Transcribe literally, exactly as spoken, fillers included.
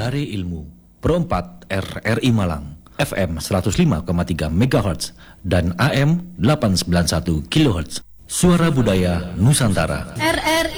Sayembara Ilmu Pro empat R R I Malang F M seratus lima koma tiga megahertz dan A M delapan ratus sembilan puluh satu kilohertz. Suara Budaya Nusantara. R R